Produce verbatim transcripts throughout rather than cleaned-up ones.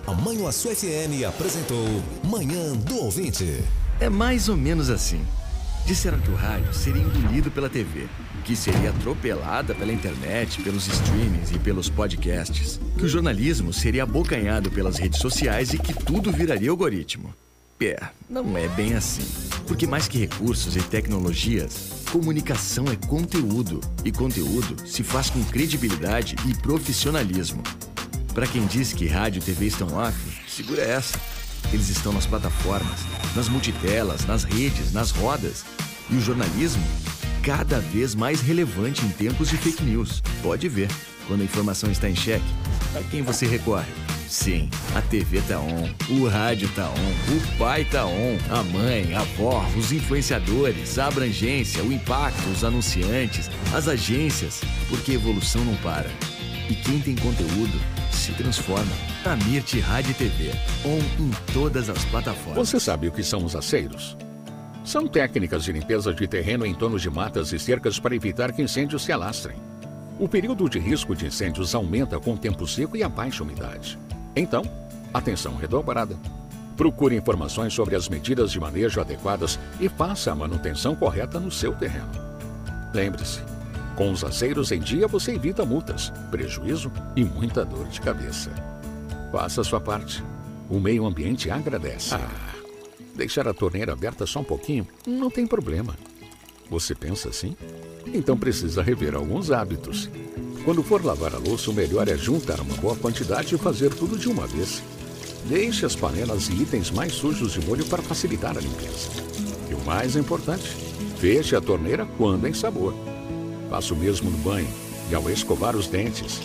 A Manhuaçu F M apresentou Manhã do Ouvinte. É mais ou menos assim. Disseram que o rádio seria engolido pela T V, que seria atropelada pela internet, pelos streamings e pelos podcasts, que o jornalismo seria abocanhado pelas redes sociais e que tudo viraria algoritmo. É, não é bem assim. Porque mais que recursos e tecnologias, comunicação é conteúdo. E conteúdo se faz com credibilidade e profissionalismo. Para quem diz que rádio e T V estão off, segura essa. Eles estão nas plataformas, nas multitelas, nas redes, nas rodas. E o jornalismo, cada vez mais relevante em tempos de fake news. Pode ver, quando a informação está em xeque, a quem você recorre? Sim, a T V tá on, o rádio tá on, o pai tá on, a mãe, a avó, os influenciadores, a abrangência, o impacto, os anunciantes, as agências, porque a evolução não para. E quem tem conteúdo se transforma. A Mirte Rádio e T V, on em todas as plataformas. Você sabe o que são os aceiros? São técnicas de limpeza de terreno em torno de matas e cercas para evitar que incêndios se alastrem. O período de risco de incêndios aumenta com o tempo seco e a baixa umidade. Então, atenção redobrada. Procure informações sobre as medidas de manejo adequadas e faça a manutenção correta no seu terreno. Lembre-se, com os aceiros em dia você evita multas, prejuízo e muita dor de cabeça. Faça a sua parte. O meio ambiente agradece. Ah, deixar a torneira aberta só um pouquinho não tem problema. Você pensa assim? Então precisa rever alguns hábitos. Quando for lavar a louça, o melhor é juntar uma boa quantidade e fazer tudo de uma vez. Deixe as panelas e itens mais sujos de molho para facilitar a limpeza. E o mais importante, feche a torneira quando em sabor. Faça o mesmo no banho e ao escovar os dentes.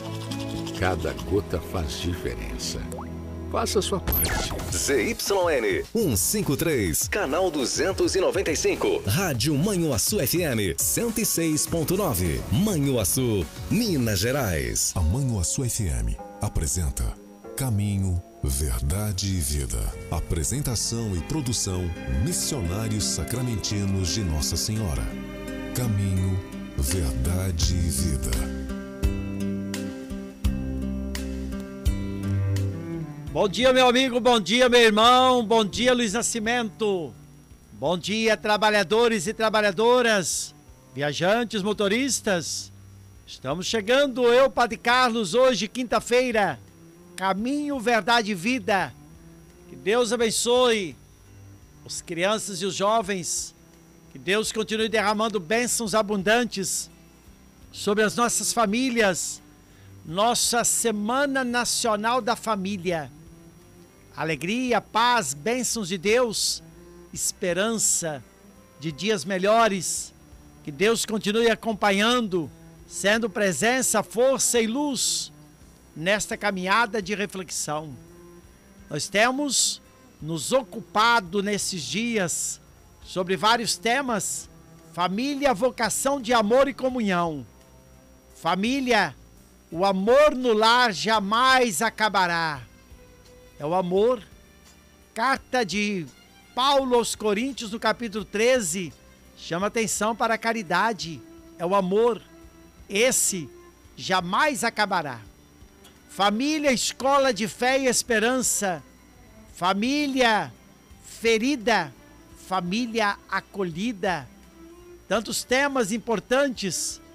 Cada gota faz diferença. Faça a sua parte. Z Y N cento e cinquenta e três, canal duzentos e noventa e cinco. Rádio Manhuaçu F M cento e seis ponto nove. Manhuaçu, Minas Gerais. A Manhuaçu F M apresenta Caminho, Verdade e Vida. Apresentação e produção Missionários Sacramentinos de Nossa Senhora. Caminho, Verdade e Vida. Bom dia, meu amigo, bom dia, meu irmão, bom dia, Luiz Nascimento. Bom dia, trabalhadores e trabalhadoras, viajantes, motoristas. Estamos chegando, eu, Padre Carlos, hoje, quinta-feira. Caminho, Verdade e Vida. Que Deus abençoe os crianças e os jovens. Que Deus continue derramando bênçãos abundantes sobre as nossas famílias. Nossa Semana Nacional da Família. Alegria, paz, bênçãos de Deus, esperança de dias melhores. Que Deus continue acompanhando, sendo presença, força e luz nesta caminhada de reflexão. Nós temos nos ocupado nesses dias sobre vários temas: família, vocação de amor e comunhão. Família, o amor no lar jamais acabará. É o amor. Carta de Paulo aos Coríntios, no capítulo treze, chama atenção para a caridade. É o amor. Esse jamais acabará. Família, escola de fé e esperança. Família ferida. Família acolhida. Tantos temas importantes